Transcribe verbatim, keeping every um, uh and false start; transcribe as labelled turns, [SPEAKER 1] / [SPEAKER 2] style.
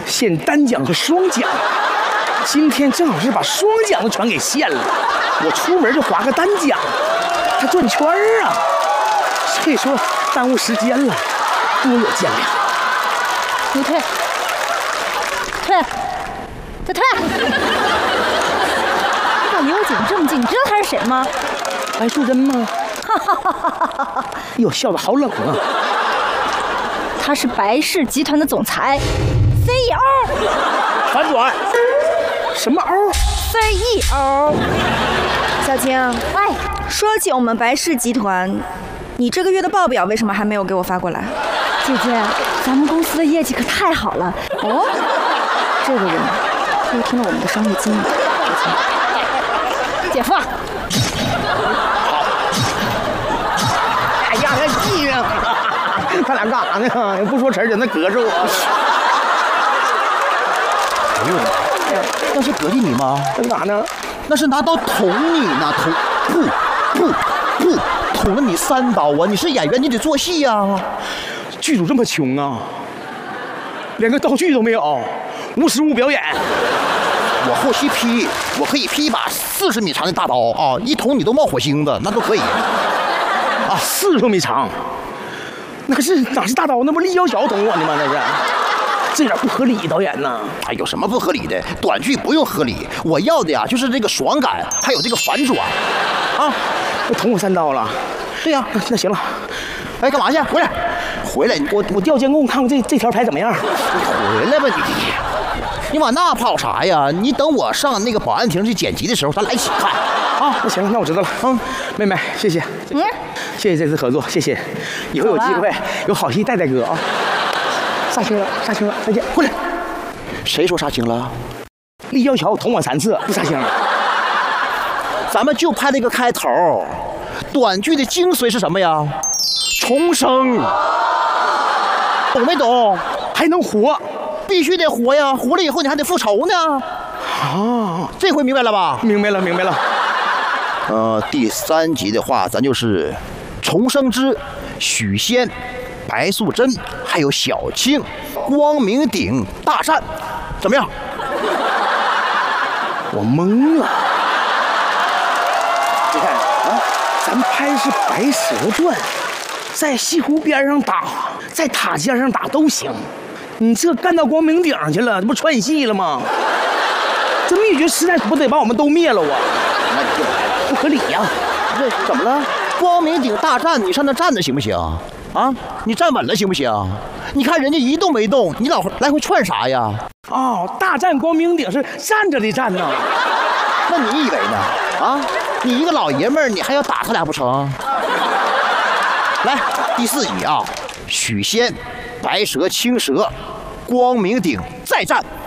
[SPEAKER 1] 献单桨和双桨，今天正好是把双桨的船给献了。我出门就划个单桨，他转圈儿啊，所以说耽误时间了，多有见谅。
[SPEAKER 2] 你退，退，再退！你敢离我姐夫这么近？你知道他是谁吗？
[SPEAKER 1] 白素贞吗？哎呦，笑得好冷啊！
[SPEAKER 2] 他是白氏集团的总裁 C E O。
[SPEAKER 1] 反转，什么
[SPEAKER 2] O？C E O。
[SPEAKER 3] 小青，
[SPEAKER 2] 哎，
[SPEAKER 3] 说起我们白氏集团，你这个月的报表为什么还没有给我发过来？
[SPEAKER 2] 姐姐，咱们公司的业绩可太好了哦。这个人偷听了我们的商业机密。姐夫。
[SPEAKER 1] 哎呀，他气人！他俩干啥呢？不说词儿，在那隔着我。
[SPEAKER 4] 哎呦我的妈！那是隔着你吗？
[SPEAKER 1] 干啥呢？
[SPEAKER 4] 那是拿刀捅你呢，捅！不不不，捅了你三刀啊！你是演员，你得做戏呀、啊。
[SPEAKER 1] 剧组这么穷啊，连个道具都没有，无实物表演。
[SPEAKER 4] 我后期劈，我可以劈一把四十米长的大刀啊，一捅你都冒火星子，那都可以。
[SPEAKER 1] 啊，四十多米长，那可是哪是大刀？那不立交桥捅我呢吗？那是，这点不合理，导演呐！
[SPEAKER 4] 哎，有什么不合理的？短剧不用合理，我要的呀就是这个爽感，还有这个反转。啊，
[SPEAKER 1] 我捅我三刀了。
[SPEAKER 4] 对呀、啊，
[SPEAKER 1] 那行了。
[SPEAKER 4] 哎，干嘛去？回来，回来！
[SPEAKER 1] 我我调监控看看这这条牌怎么样？
[SPEAKER 4] 你回来吧你！你往那跑啥呀？你等我上那个保安亭去剪辑的时候，咱俩一起看。
[SPEAKER 1] 啊，那行了，那我知道了。嗯，妹妹，谢谢。嗯，谢谢这次合作，谢谢。以后有机会有好戏带带哥啊。杀青了，杀青了，再见，回来。
[SPEAKER 4] 谁说杀青了？
[SPEAKER 1] 立交桥捅我三次，不杀青。
[SPEAKER 4] 咱们就拍了一个开头，短剧的精髓是什么呀？重生，懂没懂？
[SPEAKER 1] 还能活，
[SPEAKER 4] 必须得活呀！活了以后你还得复仇呢。
[SPEAKER 1] 啊，
[SPEAKER 4] 这回明白了吧？
[SPEAKER 1] 明白了，明白了。
[SPEAKER 4] 呃，第三集的话，咱就是重生之许仙、白素贞还有小青光明顶大战，怎么样？
[SPEAKER 1] 我懵了。你看啊，咱拍的是《白蛇传》，在西湖边上打，在塔尖上打都行。你这干到光明顶上去了，这不串戏了吗？这灭绝师太不得把我们都灭了啊？
[SPEAKER 4] 那你就来了，
[SPEAKER 1] 不合理呀、啊！
[SPEAKER 4] 这怎么了？光明顶大战，你上那站着行不行？啊，你站稳了行不行？你看人家一动没动，你老来回串啥呀？
[SPEAKER 1] 哦，大战光明顶是站着的站呢。
[SPEAKER 4] 那你以为呢？啊，你一个老爷们儿，你还要打他俩不成？来，第四集啊，许仙、白蛇、青蛇、光明顶再战。